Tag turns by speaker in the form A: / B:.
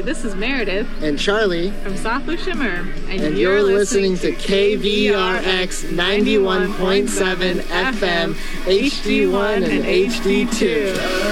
A: This is Meredith
B: and Charlie
A: from Softly Shimmer,
B: and you're listening to KVRX 91.7 FM, HD1 and HD2.